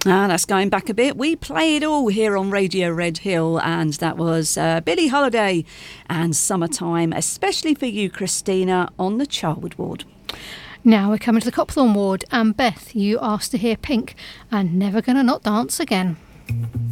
That's going back a bit. We play it all here on Radio Red Hill, and that was Billie Holiday and Summertime, especially for you, Christina, on the Charwood ward. Now we're coming to the Copthorne ward, and Beth, you asked to hear Pink and Never Gonna Not Dance Again.